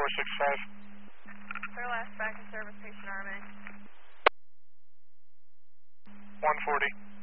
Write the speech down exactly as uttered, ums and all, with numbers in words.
four six five. Clear last back in service, patient R M A. one forty.